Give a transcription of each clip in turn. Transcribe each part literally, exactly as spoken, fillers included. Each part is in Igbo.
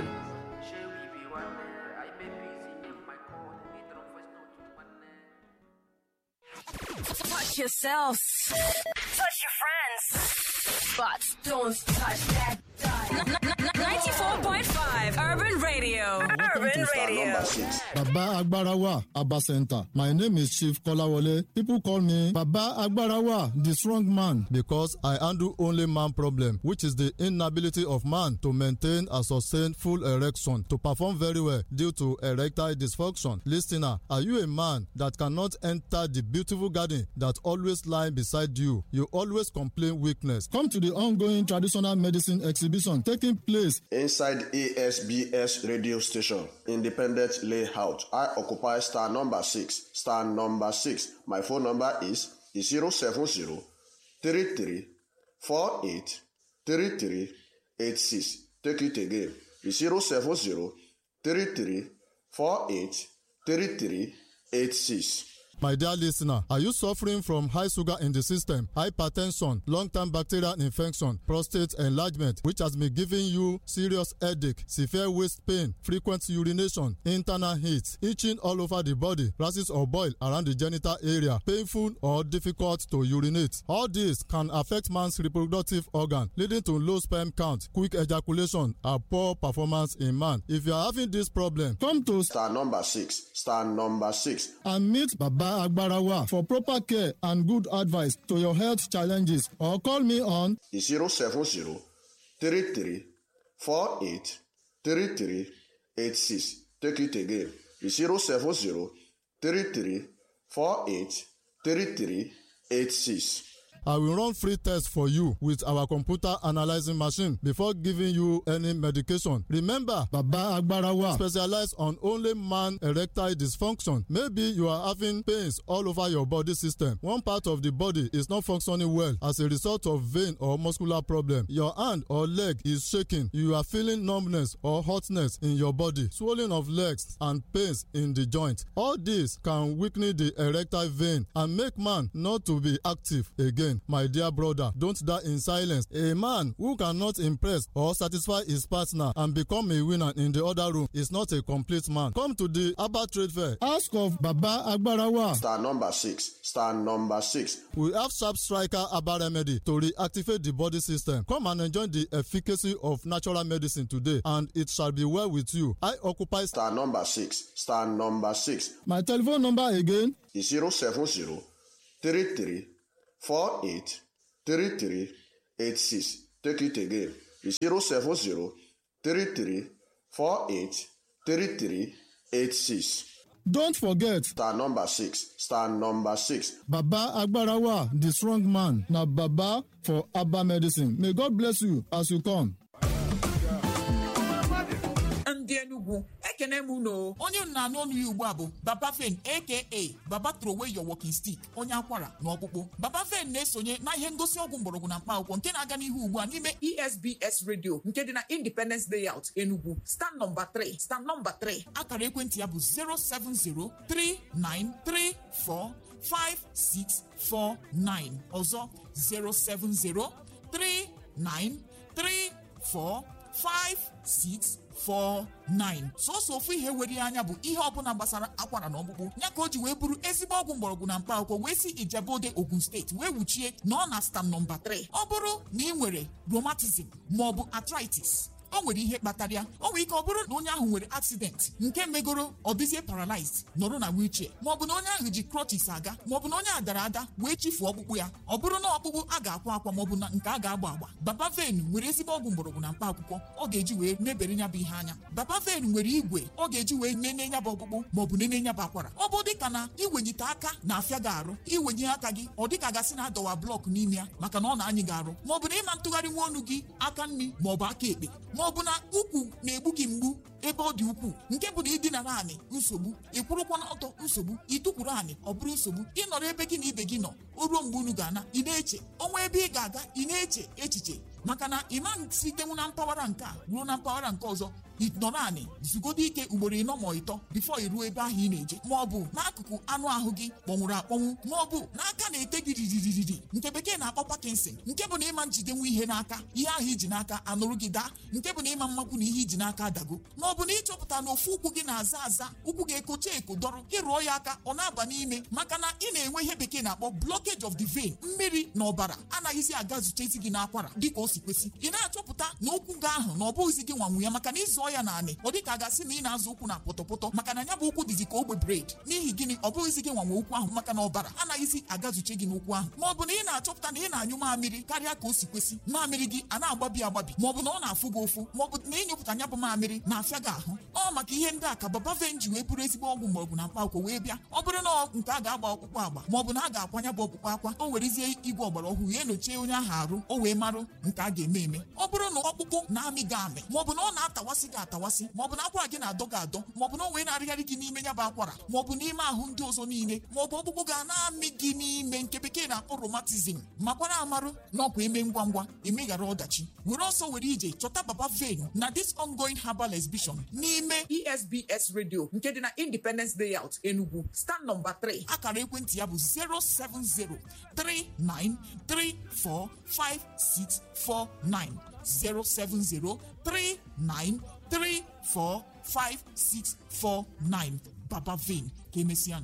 Touch yourselves. Touch your friends. But don't touch that dial. ninety-four point five Urban Radio. Urban Radio. Baba Agbarawa, Abba Center. My name is Chief Kolawole. People call me Baba Agbarawa, the strong man, because I handle only man problem, which is the inability of man to maintain a sustained full erection to perform very well due to erectile dysfunction. Listener, are you a man that cannot enter the beautiful garden that always lies beside you? You always complain weakness. Come to the ongoing traditional medicine exhibition taking place inside A S B S radio station, Independent Layout. I occupy star number six. Star number six. My phone number is zero seven zero, three three, four eight, three three eight six. Take it again. zero seven zero, three three, four eight, three three eight six. My dear listener, are you suffering from high sugar in the system, hypertension, long-term bacterial infection, prostate enlargement, which has been giving you serious headache, severe waist pain, frequent urination, internal heat, itching all over the body, rashes or boil around the genital area, painful or difficult to urinate? All this can affect man's reproductive organ, leading to low sperm count, quick ejaculation, and poor performance in man. If you are having this problem, come to star number six. Star number six. and meet Baba Agbarawa for proper care and good advice to your health challenges, or call me on zero seven zero, three three, four eight, three three eight six. Take it again. zero seven zero, three three, four eight, three three eight six. I will run free tests for you with our computer analyzing machine before giving you any medication. Remember, Baba Agbarawa specializes on only man erectile dysfunction. Maybe you are having pains all over your body system. One part of the body is not functioning well as a result of vein or muscular problem. Your hand or leg is shaking. You are feeling numbness or hotness in your body, swelling of legs and pains in the joint. All this can weaken the erectile vein and make man not to be active again. My dear brother, don't die in silence. A man who cannot impress or satisfy his partner and become a winner in the other room is not a complete man. Come to the Abba Trade Fair. Ask of Baba Agbarawa. Star number six. Star number six. We have Sharp Striker Abba Remedy to reactivate the body system. Come and enjoy the efficacy of natural medicine today, and it shall be well with you. I occupy Star number six. Star number six. my telephone number again. zero seven zero, three three, four eight, three three eight six. Take it again. zero seven zero, three three, four eight, three three eight six. Don't forget, Star number six. Star number six. Baba Agbarawa, the strong man. Now Baba for Abba Medicine. May God bless you as you come. ndị Enugu ekene m uno onye na-anụ ọnụ ya ugbu a bụ Baba Fen aka Baba Throw Away Your Walking Stick, onye akwara na ọkpụkpụ. Baba Fen na-esonye na ihe ngosi ọgwụ mgbọrọgwụ na mkpa akwụkwọ nke na-aga n'ihu ugbu a n'ime E S B S Radio nke dị na Independence Layout Enugu, stand number three. stand number three. akara ekwentị ya bụ zero seven zero, three nine three four, five six four nine. ọzọ zero seven zero, three nine three four, five six four nine. Sọsọ ofu ihe were anya bụ ihe ọbụla gbasara akwara na ọkpụkpụ ya ka o ji wee bụrụ ezigbo ọgwụ mgbọrọgwụ na mkpa akwụkwọ wee si Ijebode, Ogun steeti wee wuchie na ọ na stand nọmba three. Ọ bụrụ na ị nwere rheumatism maọbụ arthritis, o nwere ihe kpatara ya. O nwere ike ọ bụrụ na onye ahụ nwere accident nke megoro ọ dịzie paralyzed nọrọ na wheelchair, maọbụ na onye ahụ ji crutches aga, maọbụ na onye a dara ada wee chifuo ọkpụkpụ ya. Ọ bụrụ na ọkpụkpụ a ga-akwa akwa maọbụ na nke a ga-agba agba, Baba Fen nwere ezigbo ọgwụ mgbọrọgwụ na mkpa akwụkwọ ọ ga-eji wee mebere nya bụ ihe anya. Baba Fen nwere igwe ọ ga-eji wee nene nya bụ ọkpụkpụ maọbụ nene nya bụ akwara. Ọ bụ dịka na iwenyite aka na-afịa gị arụ, iwenye aka gị ọ dịka gasị na adọwa blọk n'ime ya maka na ọ na-anyị gị arụ, maọbụ na ịma ntụgharị nwa ọnụ gị aka nri maọbụ aka ekpe, maọbụ na ukwu na-egbu gị mgbu ebe ọ dị ukwuu, nke bụ na ịdịnara anị nsogbu, ịkwụrụkwa n'ọtọ nsogbu, ịtụkwuru anị ọ bụrụ nsogbu, ịnọrọ ebe gị na ibe gị nọ o ruo mgbe unu ga-ana ị na-eche, ọnwa ebe ị ga-aga ị na-eche echiche, maka na ị ma sitenwu na mpaghara nke a ruo na mpaghara nke ọzọ nọrọ anị zugodo ike ugboro ịnọ ma ịtọ bifo iruo ebe ahụ ị na-eje, ma ọ bụ n'akụkụ anụ ahụ gị kpọnwụrụ akpọnwụ, ma ọ bụ n'aka na-ete gị riririri nke bekee na-akpọ Parkinson, nke bụ na ịma njidenwu ihe n'aka, ihe ahụ iji n'aka anụrụ gị daa, nke bụ na ịma mmakwu na ihe iji n'aka adago, ma ọ bụ na ịchọpụta na ofu ụkwụ gị na-aza aza, ụkwụ gị ekocha eko dọrọ, ịrụọ ya aka ọ na-aba n'ime, maka na ị na-enwe ihe bekee na-akpọ blockage of the vein, mmiri na ọbara anaghịzi aga zuchezi gị n'akwara dịka o si kwesị. Ị na-achọpụta na ụkwụ gị ahụ na ọ bụghịzi gị nwanwu ya, maka na ịzụọ ya naanị ọ dịka a ga-asị na ị na-azụ ụkwụ na pọtọpọtọ, maka na ya bụ ụkwụ dịzi ka ogbe bred. N'ihi gịnị? Ọ bụghịzi gị nwanwe ụkwụ ahụ, maka na ọbara anaghịzi agazuche gị n'ụkwụ ahụ. Ma ọ bụ na ị na-achọpụta na ị na-anyụ mamịrị karịa ka o si kwesị, mamịrị gị a na-agbabi agbabi, ma ọ bụ na ọ na-afụ gị ụfụ, ma ọ bụ na ịnyụpụta ya bụ mamịrị na-afịa gị ahụ. Ọ maka ihe ndị a ka Babaven ji wee bụrụ ezigbo ọgwụ mgbọrọgwụ na mkpa akwụkwọ wee bịa. Ọ bụrụ na nke a ga-agba ọkpụkpụ agba, ma ọ bụ na a ga-akwanya bụ ọkpụkpụ akwa, o werezie igwe ọgbara ọhụrụ ya enyochie onye ahụ arụ, o wee marụ nke a ga-eme eme. Ọ bụrụ na ọkpụkpụ na-amị gị amị, ma ọ bụ na ọ na-atawasị gị atawasị, ma ọ bụ na akwara gị na-adọ gị adọ, ma ọ bụ na o wee na-arịgharị gị n'ime ya bụ akwara, ma ọ bụ n'ime ahụ ndị ọzọ niile, ma ọ bụ ọkpụkpụ ga na-amị gị n'ime nke bekee na-akpọ rheumatism, makwara amarụ na ọkwa eme ngwa ngwa emeghara ọdachi. Were ọsọ were ije chọta Babaven na this ongoing herbal exhibition n'ime E S B S radio nke dị na Independence Layout Enugu, stand number three. Akara ekwentị ya bụ zero seven zero three nine three four five six four nine zero seven zero three nine three four five six four nine. Babaven, Kemesian.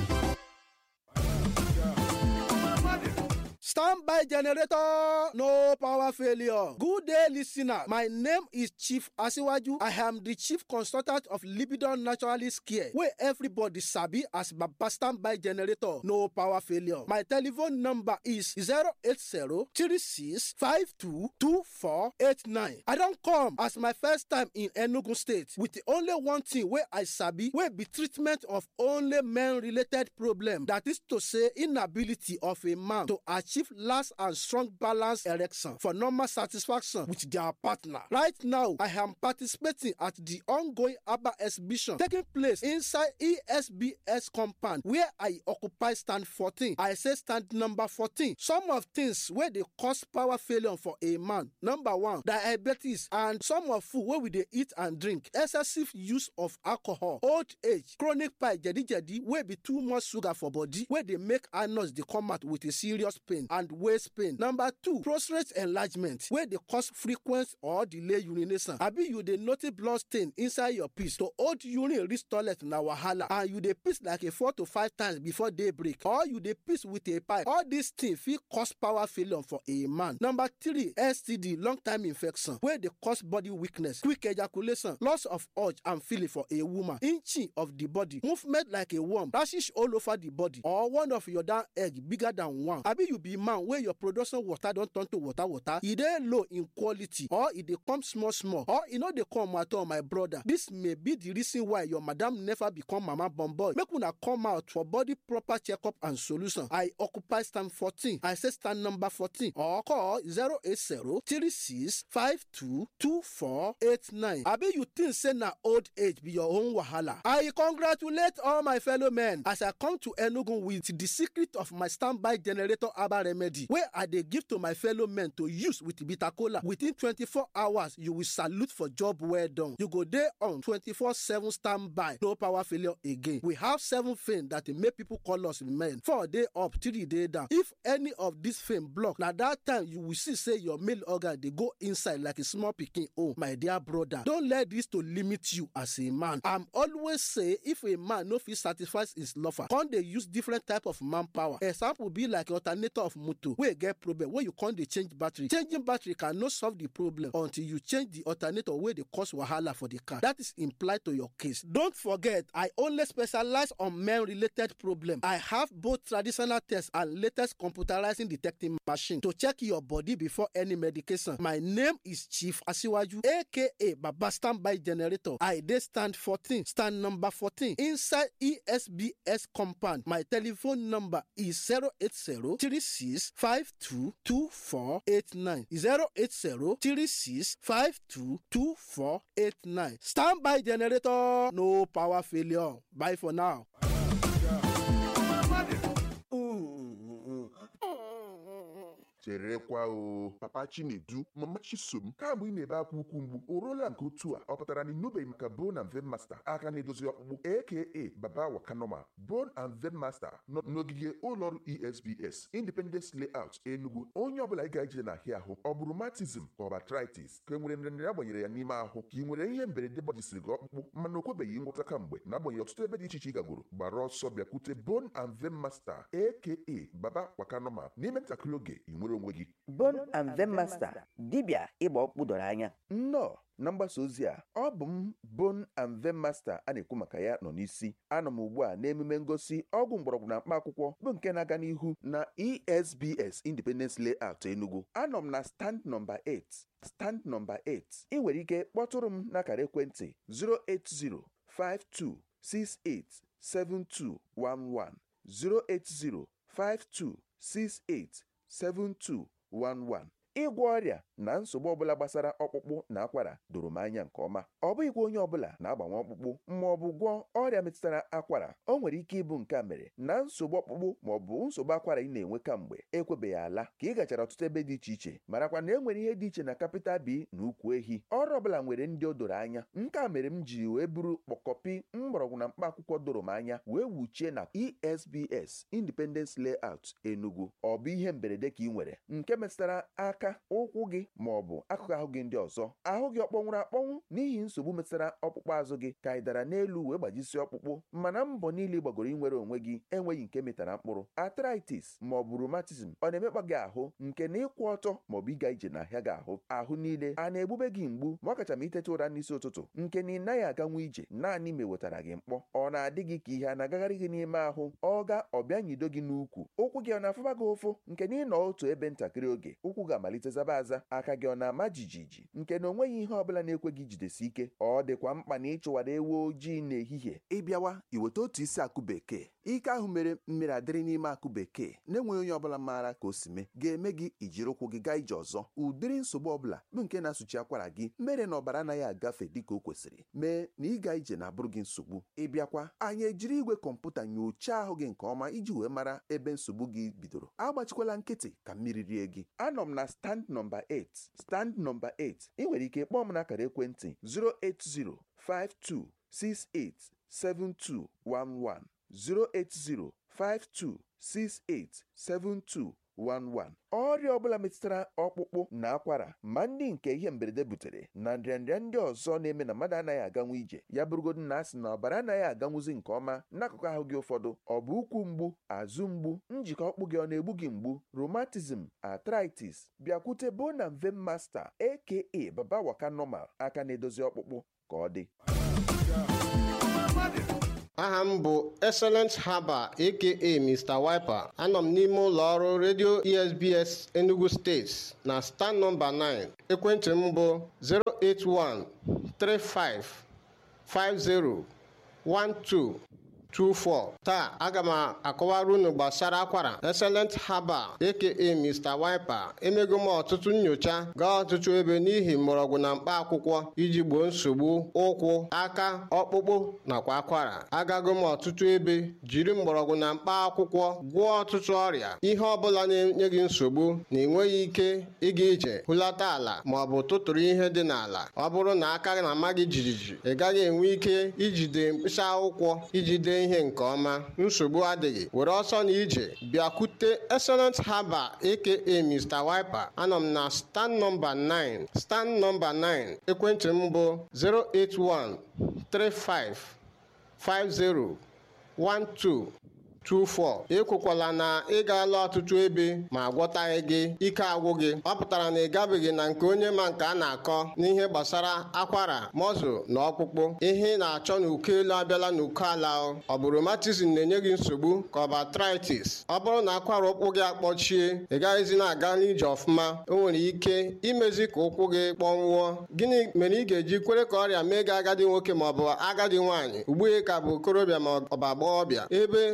Standby generator, no power failure. Good day, listener. My name is Chief Asiwaju. I am the chief consultant of Libidon Naturalist Care, where everybody sabi as Baba Standby generator, no power failure. My telephone number is zero eight zero three six five two two four eight nine. I don't come as my first time in Enugu State with the only one thing where I sabi, where be treatment of only men-related problem. That is to say, inability of a man to achieve last and strong balance erection for normal satisfaction with their partner. Right now, I am participating at the ongoing herbal exhibition taking place inside E S B S compound where I occupy stand fourteen. I say stand number fourteen. Some of things where they cause power failure for a man. Number one, diabetes and some of food where we they eat and drink. Excessive use of alcohol, old age, chronic pie, jadi jadi, where be too much sugar for body, where they make anus they come out with a serious pain and waist pain. Number two, prostate enlargement, where they cause frequent or delay urination. Abi you dey notice blood stain inside your piss. To hold urine reach toilet na wahala, and you dey piss like a four to five times before daybreak, or you dey piss with a pipe. All these things fit cause power failure for a man. Number three, S T D, long time infection, where they cause body weakness, quick ejaculation, loss of urge and feeling for a woman, inching of the body, movement like a worm, rashes all over the body, or one of your down egg bigger than one. Abi you be man where your production water don turn to water water, e dey low in quality, or e dey come small small, or e no dey come at all, my brother. This may be the reason why your madam never become mama born boy. Make una come out for body proper checkup and solution. I occupy stand fourteen. I say stand number fourteen, or call zero eight zero three six five two two four eight nine. Abi you think say na old age be your own wahala? I congratulate all my fellow men as I come to Enugu with the secret of my standby generator herbal remedy, where I dey give to my fellow men to use with bitter kola. Within twenty-four hours, you will salute for job well done. You go there on twenty-four seven standby, no power failure again. We have seven things that make people call us men. Four day up, three day down. If any of these things block, na that time you will see say your male organ they go inside like a small pikin. Oh, my dear brother, don't let this to limit you as a man. I'm always say if a man no fit satisfy his lover, can't they use different type of manpower? Example be like alternator of motor where get problem where you can't they change battery. Changing battery cannot solve the problem until you change the alternator where they cause wahala for the car. That is implied to your case. Don't forget, I only specialize on men-related problem. I have both traditional tests and latest computerizing detecting machine to check your body before any medication. My name is Chief Asiwaju, aka Baba Standby Generator. I dey stand fourteen, stand number fourteen, inside E S B S compound. My telephone number is zero eight zero three six five two two four eight nine. zero eight zero three six five two two four eight nine. Standby Generator, no power failure. Bye for now. cherekwa o Papa Chinedu Mama Chisom kamgbe ị na-ebe akwa ukwu mgbu o ruola nke otu a ọ pụtara na ịnụbeghị maka Bone and Vein Master aka na-edozi ọkpụkpụ aka Baba Wakanoma. Bone and Vein Master nọ n'ogige ụlọọrụ E S B S Independence Layout Enugu. Onye ọbụla ị ga-eje n'ahịa ahụ ọ bụ rheumatism ka ọ bụ arthritis ka e nwere nrịanrịa agbanyere ya n'ime ahụ ka ị nwere ihe mberede gbajisiri gị ọkpụkpụ mana o kwebeghị ngwọta kamgbe na-agbanyeghị ọtụtụ ebe dị iche iche ị gagoro gbara ọsọ bịakwute Bone and Vein Master aka Baba Wakanoma n'ime ntakịrị oge ị nwere onwe gị. Bone and Vein Master dibịa ịgba ọkpụkpụ doro anya. Nnọọ na mgbasa ozi a ọ bụ m Bone and Vein Master a na-ekwu maka ya nọ n'isi. Anọ m ugbu a n'emume ngosi ọgwụ mgbọrọgwụ na mkpa akwụkwọ bụ nke na-aga n'ihu na E S B S Independence Layout Enugu. Anọ m na stand nọmba eight stand nọmba eight. Ị nwere ike kpọtụrụ m n'akara ekwentị zero eight zero five two six eight seven two one one zero eight zero five two six eight seven two one one. Ịgwọ ọrịa na nsogbu ọbụla gbasara ọkpụkpụ na akwara doro m anya nke ọma. Ọ bụghịkwa onye ọbụla na-agbanwe ọkpụkpụ ma ọ bụ gwọọ ọrịa metụtara akwara. O nwere ike ịbụ nke a mere na nsogbu ọkpụkpụ ma ọ bụ nsogbu akwara ị na-enwe kamgbe ekwebeghị ala ka ị gachara ọtụtụ ebe dị iche iche marakwa na e nwere ihe dị iche na Capital B na ukwu ehi. Ọrụ ọbụla nwere ndị o doro anya. Nke a mere m ji wee buru kpọkọpi mgbọrọgwụ na mkpa akwụkwọ doro m anya wee wuchie na E S B S Independence Layout Enugu. Ọ bụ ihe mberede ka ị nwere nke metụtara aka ụkwụ gị ma ọ bụ akụkụ ahụ gị ndị ọzọ. Ahụ gị ọkpọnwụrụ akpọnwụ n'ihi nsogbu metụtara ọkpụkpụ azụ gị ka ị dara n'elu wee gbajisi ọkpụkpụ mana mbọ niile gbagoro inwere onwe gị enweghị nke metara mkpụrụ. Arthritis ma ọ bụ rheumatism ọ na-emekpa gị ahụ nke na ịkwụ ọtọ ma ọ bụ ịga ije n'ahịa gị ahụ. Ahụ niile a na-egbube gị mgbu ma ọ kacha ma itete ụra n'isi ụtụtụ nke na ị naghị aganwu ije naanị ma ewetara gị mkpọ. Ọ na-adị gị ka ihe a na-agagharị gị n'ime ahụ ọ ga ọbịa nyido gị n'ukwu. Ụkwụ gị ọ na-afụba gị ụfụ nke na ịnọ otu ebe ntakịrị oge ụkwụ ga-amalite zaba aza. Aka gị ọ na-ama jijiji nke na onweghị ihe ọbụla na-ekwe gị jidesi ike. Ọ dịkwa mkpa na ịchụwara ewu ojii n'ehihie. Ịbịawa iweta otu isi akụ bekee. Ike ahụ mere mmiri adịrị n'ime akụ bekee na-enweghị onye ọbụla maara ka o si mee ga-eme gị ijiri ụkwụ gị gaa ije ọzọ. Ụdịrị nsogbu ọbụla bụ nke na-asụchi akwara gị mere na ọbara anaghị agafe dịka o kwesịrị mee na ịga ije na-abụrụ gị nsogbu. Ịbịakwa anyị ejiri igwe kọmputa nyochaa ahụ gị nke ọma iji wee mara ebe nsogbu gị bidoro. Agbachikwala nkịtị ka mmiri rie gị. Anọ m na stand nọmba eight stand nọmba eight. Ị nwere ike kpọọ m n'akara ekwentị zero eight zero five two six eight seven two one one zero eight zero five two six eight seven two one one. Ọrịa ọbụla metụtara ọkpụkpụ na akwara ma ndị nke ihe mberede butere na nrịanrịa ndị ọzọ na-eme na mmadụ anaghị aganwu ije ya bụrụgodu na asị na ọbara anaghị aganwuzi nke ọma n'akụkụ ahụ gị ụfọdụ. Ọ bụ ụkwụ mgbu, azụ mgbu, njikọ ọkpụ gị ọ na-egbu gị mgbu, rheumatism, arthritis, bịakwute Bone and Vein Master aka Baba Wakanoma aka na-edozi ọkpụkpụ ka ọ dị. Aha m bụ Excellent Haba aka Mister Wiper. Anọ m n'ime ụlọ ọrụ Radio E S B S Enugu State na stand nọmba nine. Ekwentị m bụ zero eight one three five five zero one two two four. Taa aga m akọwara unu gbasara akwara. Excellent Haba aka Mister Wiper emego m ọtụtụ nyocha gaa ọtụtụ ebe n'ihi mgbọrọgwụ na mkpa akwụkwọ iji gboo nsogbu ụkwụ, aka, ọkpụkpụ nakwa akwara. Agago m ọtụtụ ebe jiri mgbọrọgwụ na mkpa akwụkwọ gwọọ ọtụtụ ọrịa. Ihe ọbụla na-enye gị nsogbu na enweghị ike ịga ije hulata ala ma ọ bụ tụtụrụ ihe dị n'ala. Ọ bụrụ na aka na-ama gị jijiji ị gaghị enwe ike ijide mkpịsị akwụkwọ ijide ihe nke ọma. Nsogbu adịghị, were ọsọ na ije bịakwute Excellent Haba aka Mister Wiper. Anọ m na stand nọmba nine stand nọmba nine. Ekwentị m bụ zero eight one three five five zero one two two four. Ekwekwala na ị gaala ọtụtụ ebe ma gwọtaghị gị ike agwụ gị. Ọ pụtara na ị gabeghị na nke onye ma nke a na-akọ n'ihe gbasara akwara, mọzụ na ọkpụkpụ. Ihe ị na-achọ n'uko elu abịala n'uko ala. Ọ bụ rheumatism na-enye gị nsogbu ka ọ bụ arthritis. Ọ bụrụ na akwara ụkwụ gị akpọchie ị gaghịzi na-aga n'ije ọfụma, o nwere ike imezi ka ụkwụ gị kpọnwụọ. Gịnị mere ị ga-eji kwere ka ọrịa mee gị agadi nwoke ma ọ bụ agadi nwaanyị ugbu a ka bụ okorobịa ma ọ bụ agbọghọbịa ebe ndị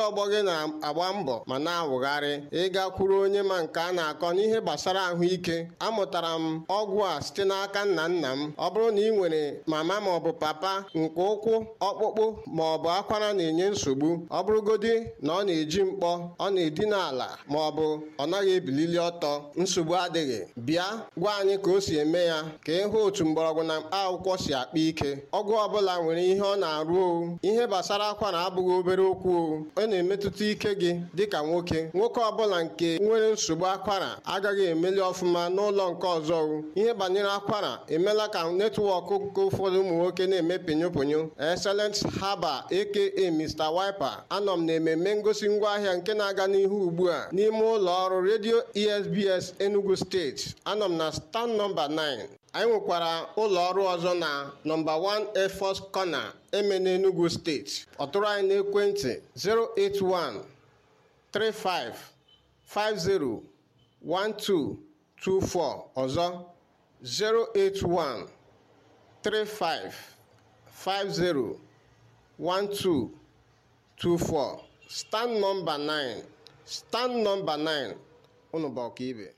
ọgbọ gị na-agba mbọ ma na-awụgharị ịgakwuru onye ma nke a na-akọ n'ihe gbasara ahụike. Amụtara m ọgwụ a site n'aka nna nna m. Ọ bụrụ na ị nwere mama ma ọ bụ papa nke ụkwụ, ọkpụkpụ ma ọ bụ akwara na-enye nsogbu, ọ bụrụgodị na ọ na-eji mkpọ, ọ na-edina ala ma ọ bụ ọ naghị ebilili ọtọ, nsogbu adịghị. Bịa gwa anyị ka o si eme ya ka ịhụ otu mgbọrọgwụ na mkpa akwụkwọ si akpa ike. Ọgwụ ọbụla nwere ihe ọ na-arụ o. Ihe gbasara akwara abụghị obere okwu o. Ọ na-emetụta ike gị dịka nwoke. Nwoke ọbụla nke nwere nsogbu akwara agaghị emeli ọfụma n'ụlọ nke ọzọ o. Ihe banyere akwara emela ka netwọk nke ụfọdụ ụmụ nwoke na-eme pinyoponyo. Excellent Haba aka Mister Wiper, anọ m na-ememme ngosi ngwaahịa nke na-aga n'ihu ugbu a n'ime ụlọ ọrụ redio E S B S Enugu steeti. Anọ m na stand nọmba nine. Anyị nwekwara ụlọ ọrụ ọzọ na nọmba one Air Force Corner Emene Enugu steeti. Ọ tụrụ anyị n'ekwentị zero eight one three five five zero one two two four, ọzọ zero eight one three five five zero one two two four. Stand nọmba nine. Stand nọmba nine. Unu bụ ọkaibe.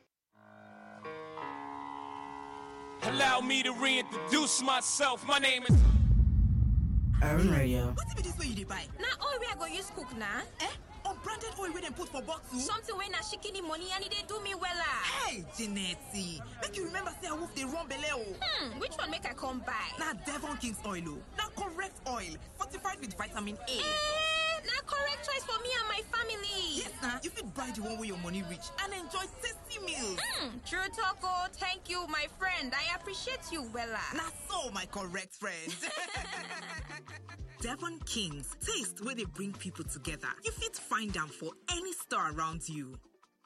Allow me to reintroduce myself. My name is Urban Radio. What be this way you dey buy? Na oil wey I go use cook na. Eh? Unbranded oil wey dem put for bottle? Something wey na shikini money and e dey do me wella. Hey, Jeanette, make you remember say I wolf dey run belle o. Hmm, which one make I come buy? Na Devon King's oil o. Na correct oil, fortified with vitamin A. Eh, na correct choice for me and my family. Yes na, you fit buy the one wey your money reach and enjoy tasty meals. Hmm, true talk o. Thank you, my friend. I appreciate you wella. Na so, my correct friend. Devon King's, taste where they bring people together. You fit find them for any store around you.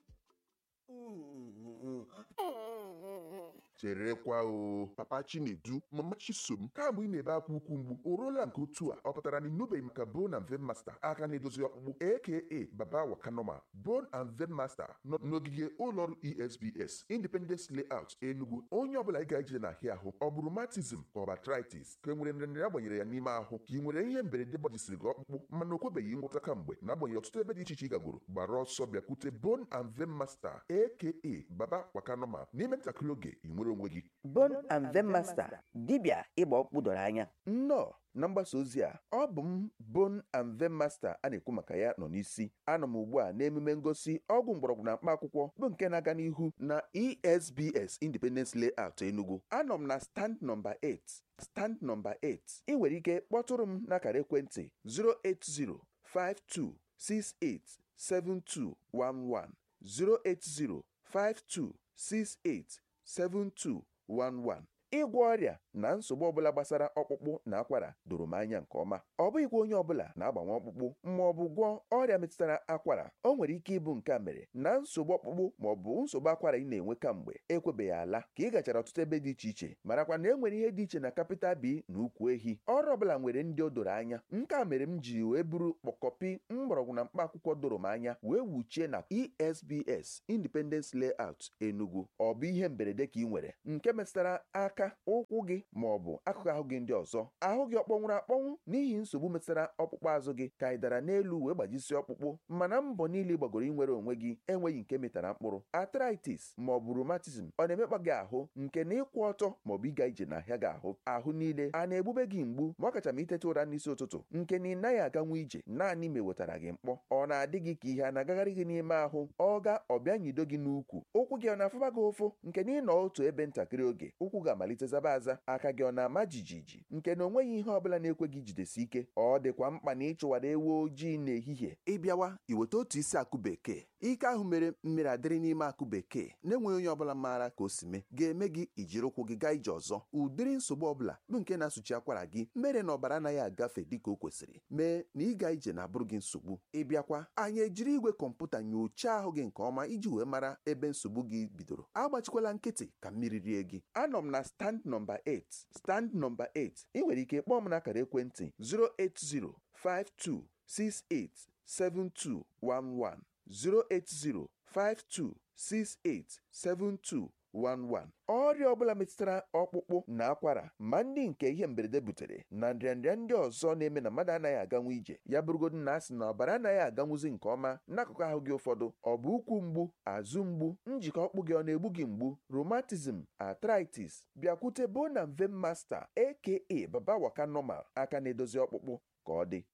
cherekwa o papa Chinedu mama Chisom kamgbe ị na-ebe akwa ukwu mgbu o ruola nke otu a ọ pụtara na ịnụbeghị maka Bone and Vein Master aka na-edozi ọkpụkpụ aka Baba Wakanoma. Bone and Vein Master nọ n'ogige ụlọọrụ E S B S Independence Layout Enugu. Onye ọbụla ị ga-eje na ahịa ahụ ọ bụ rheumatism ka ọ bụ arthritis ka e nwere nrịanrịa agbanyere ya n'ime ahụ ka ị nwere ihe mberede gbajisiri gị ọkpụkpụ mana o kwebeghị ngwọta kamgbe na-agbanyeghị ọtụtụ ebe dị iche iche ị gagoro gbara ọsọ bịakwute Bone and Vein Master aka Baba Wakanoma n'ime ntakịrị oge ị nwere onwe gị. Bone and Vein Master, dibịa ịgba ọkpụkpụ doro anya. Nnọọ na mgbasa ozi a ọ bụ m Bone and Vein Master a na-ekwu maka ya nọ n'isi. Anọ m ugbu a n'emume ngosi ọgwụ mgbọrọgwụ na mkpa akwụkwọ bụ nke na-aga n'ihu na E S B S Independence Layout Enugu. Anọ m na stand nọmba eight. Stand nọmba eight. Ị nwere ike kpọtụrụ m n'akara ekwentị zero eight zero five two six eight seven two one one zero eight zero five two six eight seven two one one. Ịgwọ ọrịa na nsogbu ọbụla gbasara ọkpụkpụ na akwara doro m anya nke ọma. Ọ bụghịkwa onye ọbụla na-agbanwe ọkpụkpụ ma ọ bụ gwọọ ọrịa metụtara akwara. O nwere ike ịbụ nke a mere na nsogbu ọkpụkpụ ma ọ bụ nsogbu akwara ị na-enwe kamgbe ekwebeghị ala ka ị gachara ọtụtụ ebe dị iche iche marakwa na e nwere ihe dị iche na capital B na ukwu ehi. Ọrụ ọbụla nwere ndị o doro anya. Nke a mere m ji wee buru kpọkọpi mgbọrọgwụ na mkpa akwụkwọ doro m anya wee wuchie na E S B S Independence Layout Enugu. Ọ bụ ihe mberede ka ị nwere nke metụtara aka, ụkwụ gị ma ọ bụ akụkụ ahụ gị ndị ọzọ. Ahụ gị ọkpọnwụrụ akpọnwụ n'ihi nsogbu metụtara ọkpụkpụ azụ gị ka ị dara n'elu wee gbajisi ọkpụkpụ mana mbọ niile gbagoro inwere onwe gị enweghị nke metara mkpụrụ. Arthritis ma ọ bụ rheumatism ọ na-emekpa gị ahụ nke na ịkwụ ọtọ ma ọ bụ ịga ije n'ahịa gị ahụ. Ahụ niile a na-egbube gị mgbu ma ọ kacha ma itete ụra n'isi ụtụtụ nke na ị naghị aganwu ije naanị ma ewetara gị mkpọ. Ọ na-adị gị ka ihe a na-agagharị gị n'ime ahụ. Ọ ga ọbịa nyido gị n'ukwu. Ụkwụ gị ọ na-afụba gị ụfụ nke na ị nọ otu ebe ntakịrị oge ụkwụ ga-amalite zaba aza. Aka gị ọ na-ama jijiji nke na onweghị ihe ọbụla na-ekwe gị jidesi ike. Ọ dịkwa mkpa na ịchụwara ewu ojii n'ehihie. Ịbịawa iweta otu isi akụ bekee. Ike ahụ mere mmiri adịrị n'ime akụ bekee na-enweghị onye ọbụla maara ka o si mee ga-eme gị ijiri ụkwụ gị gaa ije ọzọ. Ụdịrị nsogbu ọbụla bụ nke na-asụchi akwara gị mere na ọbara anaghị agafe dịka o kwesịrị mee na ịga ije na-abụrụ gị nsogbu. Ịbịakwa anyị ejiri igwe kọmputa nyochaa ahụ gị nke ọma iji wee mara ebe nsogbu gị bidoro. Agbachikwala nkịtị ka mmiri rie gị. Anọ m na stand nọmba eight. Stand nọmba eight. Ị nwere ike kpọọ m n'akara ekwentị zero eight zero five two six eight seven two one one zero eight zero five two six eight seven two one one. Ọrịa ọbụla metụtara ọkpụkpụ na akwara ma ndị nke ihe mberede butere na nrịanrịa ndị ọzọ na-eme na mmadụ anaghị aganwu ije ya bụrụgodu na asị na ọbara anaghị aganwuzi nke ọma n'akụkụ ahụ gị ụfọdụ ọ bụ ụkwụ mgbu azụ mgbu njikọ ọkpụ gị ọ na-egbu gị mgbu rheumatism arthritis bịakwute Bone and Vein Master aka Baba Waka Normal aka na-edozi ọkpụkpụ ka ọ dị.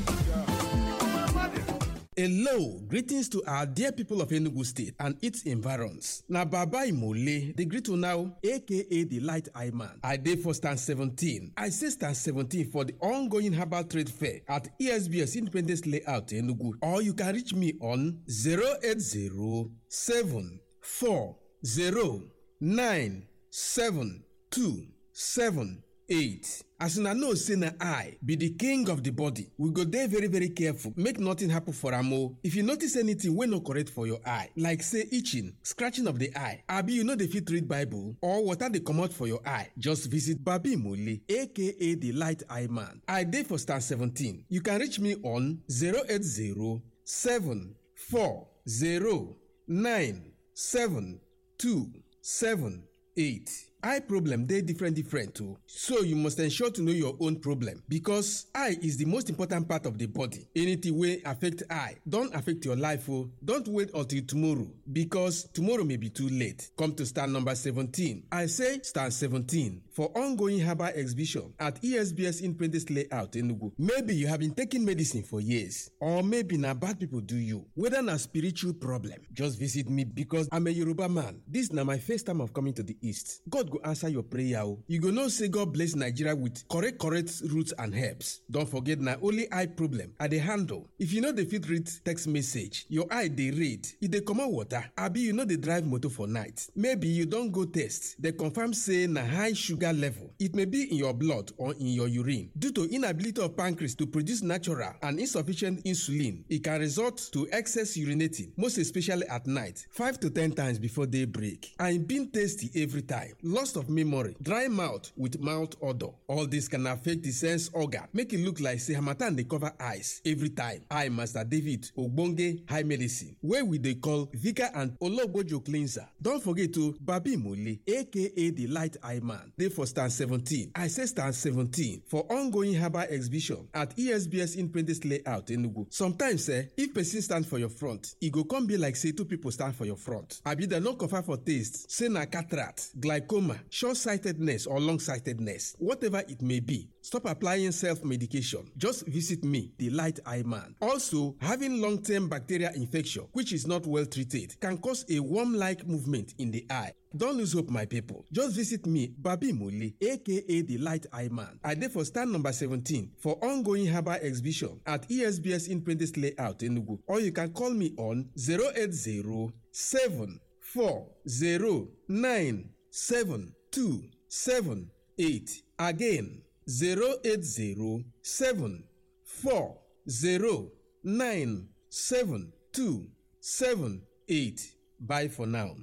Hello, greetings to our dear people of Enugu State and its environs. Na Baba Imole, the greet now, aka the Light Eye Man. I dey for stand seventeen. I say stand seventeen for the ongoing herbal trade fair at E S B S Independence Layout Enugu. Or you can reach me on zero eight zero seven four zero nine seven two seven eight. As una know say na I be the king of the body, we go dey very very careful make nothing happen for am o. If you notice anything wey no correct for your eye, like say itching, scratching of the eye, abi you no dey fit read Bible or water dey comot for your eye, just visit Babi Mole aka the Light Eye Man. I dey for stand seventeen. You can reach me on zero eight zero seven four zero nine seven two seven eight. Eye problem dey different different too, so you must ensure to know your own problem because eye is the most important part of the body. Anything wey affect eye don affect your life o. Don't wait until tomorrow because tomorrow may be too late. Come to stand number seventeen. I say stand seventeen for ongoing herbal exhibition at E S B S Independence Layout Enugu. Maybe you have been taking medicine for years or maybe na bad people do you. Whether na spiritual problem, just visit me because I'm a Yoruba man. This na my first time of coming to the East. God go answer your prayer. You go know say God bless Nigeria with correct correct roots and herbs. Don't forget na only eye problem I dey handle. If you know dey fit read text message, your eye dey read, e dey comot water, abi you know dey drive motor for night. Maybe you don go test, dey confirm say na high sugar level. It may be in your blood or in your urine. Due to inability of pancreas to produce natural and insufficient insulin, it can result to excess urinating, most especially at night, five to ten times before daybreak. And being tasty every time. Loss of memory, dry mouth with mouth odor. All this can affect the sense organ, make it look like say harmattan dey cover eyes every time. I, Master David Ogbonge High Medicine, where we dey call Vika and Ologbojo Cleanser. Don't forget to Babi Mole, aka the Light Eye Man. Dey for stand seventeen. I say stand seventeen for ongoing herbal exhibition at E S B S Independence Layout Enugu. Sometimes, eh, if person stand for your front, e go come be like say two people stand for your front. Abi dem no confirm for taste, say na cataract, glaucoma, short-sightedness or long-sightedness, whatever it may be. Stop applying self-medication. Just visit me, the Light Eye Man. Also, having long-term bacterial infection, which is not well treated, can cause a worm-like movement in the eye. Don't lose hope, my people. Just visit me, Babi Mole, aka the Light Eye Man. I dey for stand number seventeen for ongoing herbal exhibition at E S B S Independence Layout Enugu. Or you can call me on zero eight zero seven four zero nine seven two seven eight. Again, zero eight zero seven four zero nine seven two seven eight. Bye for now.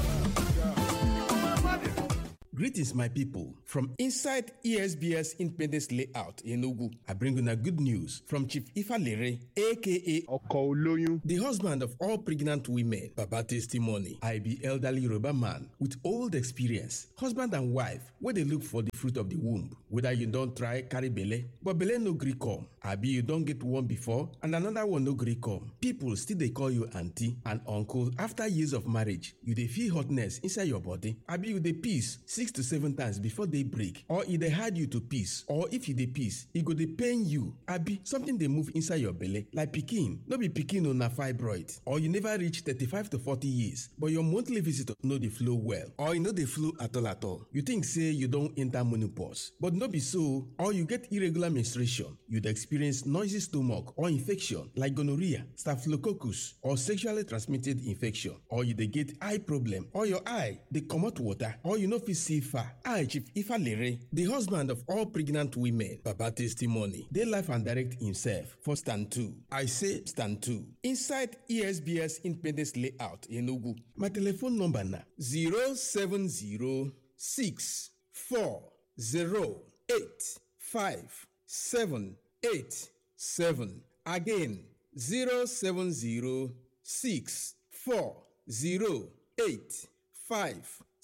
Greetings, my people. From inside E S B S Independence Layout Enugu, I bring you a good news from Chief Ifalere, aka Oko Oloyun, the husband of all pregnant women. Baba testimony. I be elderly Yoruba man with old experience, husband and wife, where they look for the fruit of the womb. Whether you don't try carry belle, but belle no gree come. Abi you don't get one before and another one no gree come. People still they call you auntie and uncle after years of marriage. You dey feel hotness inside your body. Abi you dey piss six to seven times before they break, or if they hide you to piss, or if you dey piss, e go dey pain you. Abi something dey move inside your belly like pikin, no be pikin o na fibroid, or you never reach thirty-five to forty years, but your monthly visitor no dey flow well, or e no dey flow at all at all. You think say you don enter menopause, but no be so. Or you get irregular menstruation, you dey experience noisy stomach or infection like gonorrhea, staphylococcus, or sexually transmitted infection, or you dey get eye problem, or your eye dey comot water, or you no fit see far. I, Chief Ifalere, the husband of all pregnant women, Baba testimony, dey life and direct himself for stand two. I say stand two. Inside E S B S Independence Layout Enugu. My telephone number na zero seven zero six four zero eight five seven eight seven. Again, zero seven zero six four zero eight five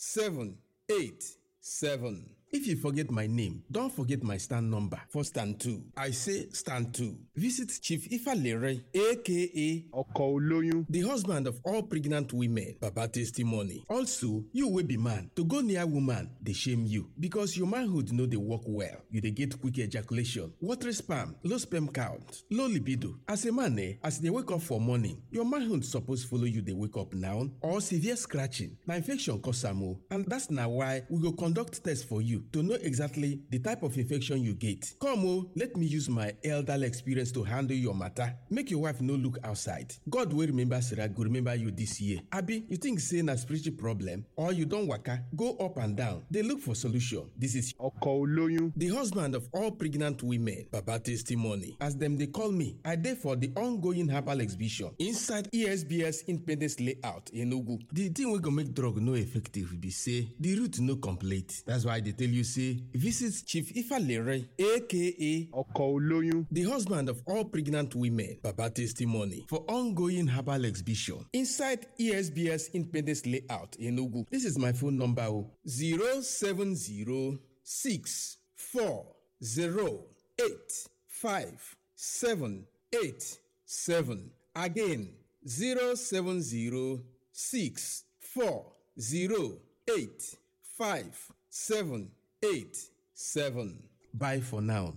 seven eight seven. If you forget my name, don't forget my stand number for stand two. I say stand two. Visit Chief Ifalere, aka Okooloyun, the husband of all pregnant women. Baba testimony. Also, you will be man. To go near woman, they shame you because your manhood know they work well. You they get quick ejaculation, watery sperm, low sperm count, low libido. As a man, eh, as they wake up for morning, your manhood supposed follow you. They wake up now or severe scratching. Now infection cause am, and that's now why we go conduct test for you to know exactly the type of infection you get. Come oh, let me use my elderly experience to handle your matter. Make your wife no look outside. God will remember Sarah, go remember you this year. Abi, you think say na spiritual problem or you don't waka, go up and down. They look for solution. This is Okooloyun, the husband of all pregnant women. Baba testimony. As them they call me, I dey for the ongoing herbal exhibition inside E S B S Independence Layout in Enugu. The thing we go make drug no effective be say the root no complete. That's why they tell you say visit Chief Ifalere, aka Okooloyun, the husband of all pregnant women. Baba testimony for ongoing herbal exhibition inside E S B S Independence Layout in Enugu. This is my phone number zero seven zero six four zero eight five seven eight seven. Again zero seven zero six four zero eight five seven eight seven. Bye for now.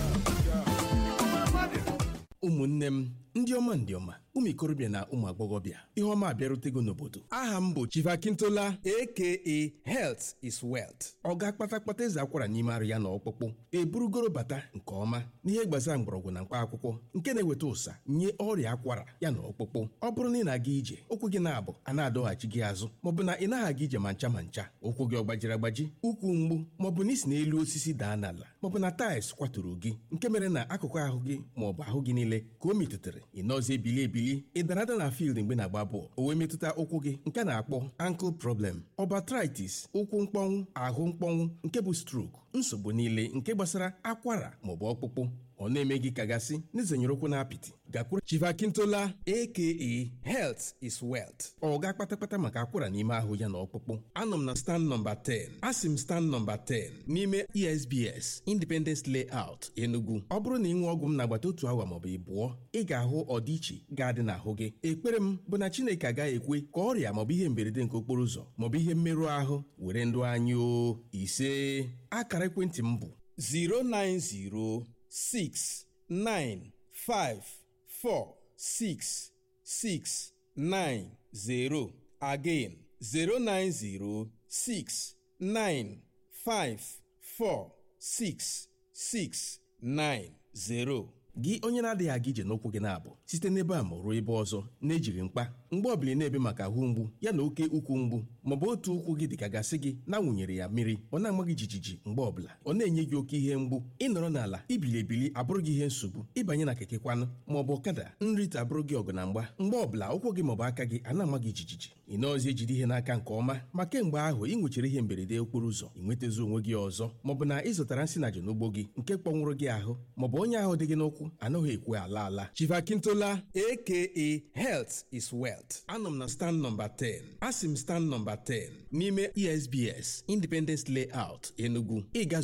Ụmụnne m ndị ọma ndị ọma ụmụ ikorobịa na ụmụ agbọghọbịa ihe ọma abịarutego n'obodo. Aha m bụ Chief Akintola aka Health is Wealth. Ọ ga-akpata kpata eze akwara n'ime arụ ya na ọkpụkpụ eburugoro bata nke ọma n'ihe gbasara mgbọrọgwụ na mkpa akwụkwọ nke na-eweta ụsa nye ọrịa akwara ya na ọkpụkpụ. Ọ bụrụ na ị na-aga ije ụkwụ gị na-abụ a na-adọghachi gị azụ maọbụ na ị naghị aga ije ma ncha ma ncha, ụkwụ gị ọ gbajiri agbaji, ụkwụ mgbu maọbụ na isi n'elu osisi daa n'ala maọbụ na taịls kwaturu gị nke mere na akụkụ ahụ gị maọbụ ahụ gị niile ka o metụtara ị nọzi ebili ebili ị dara ada na field mgbe na-agba bọọlụ o wee metụta ụkwụ gị nke na-akpọ ankle problem, osteoarthritis, ụkwụ mkpọnwụ, ahụ mkpọnwụ nke bụ stroke, nsogbu niile nke gbasara akwara maọbụ ọkpụkpụ ọ na-eme gị kagasị n'izenyere ụkwụ na apịtị gakwuru Chief Akintola aka Health is Wealth. Ọ ga kpatakpata maka akwara n'ime ahụ ya na ọkpụkpụ. Anọ m na stand number ten. Asị m stand number ten n'ime E S B S Independence Layout Enugu. Ọ bụrụ na ị ṅụọ ọgwụ m n'agbata otu awa maọbụ ịbụọ ị ga-ahụ ọdịiche ga-adị n'ahụ gị. Ekpere m bụ na Chineke agaghị ekwe ka ọrịa maọbụ ihe mberede nke okporo ụzọ maọbụ ihe mmerụ ahụ were ndụ anyị o. Ise akara ekwentị m bụ zero nine zero six nine five four six six nine zero. Again zero nine zero six nine five four six six nine zero. Gị onye na-adịghị aga ije n'ụkwụ gị na-abụ site n'ebe a ma ruo ebe ọzọ na-ejighị mkpa mgbe ọbụla na-ebe maka ahụ mgbu ya na oke ukwu mgbu maọbụ otu ụkwụ gị dịka gasị gị na-awụnyere ya mmiri ọ na-ama gị jijiji mgbe ọbụla ọ na-enye gị oke ihe mgbu ịnọrọ n'ala ibili ebili abụrụ gị ihe nsogbu ịbanye na keke kwanụ maọbụ ọkada nrite abụrụ gị ọgụ na mgba mgbe ọbụla ụkwụ gị maọbụ aka gị a na-ama gị jijiji ị nọọzi ejide ihe n'aka nke ọma ma kemgbe ahụ ị nwechara ihe mberede okporo ụzọ ị nwetazi onwe gị ọzọ maọbụ na ị zụtara nsị na n'ugbo gị nke kpọnwụrụ gị ahụ maọbụ onye ahụ dị gị n'ụkwụ anaghị ekwe ala ala. Chief Akintola aka Health is Wealth. Anọ m na stand number ten. Asị m stand number ten n'ime E S B S Independence Layout Enugu. Ị